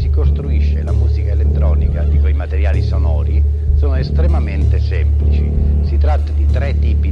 si costruisce la musica elettronica, dico i materiali sonori, sono estremamente semplici. Si tratta di tre tipi